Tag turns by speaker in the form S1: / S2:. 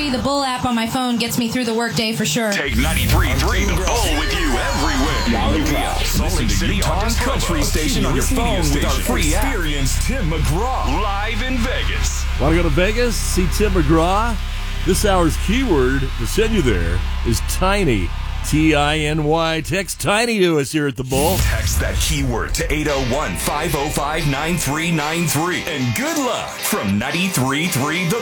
S1: agree. The Bull app on my phone gets me through the workday for sure.
S2: Take 93.3 The Bull with you everywhere. Salt Lake City, Utah's country station on your phone with our free app. Experience Tim McGraw live in Vegas.
S3: Want to go to Vegas? See Tim McGraw? This hour's keyword to send you there is tiny. T-I-N-Y. Text tiny to us here at the Bull.
S2: Text that keyword to 801-505-9393. And good luck from 93.3 The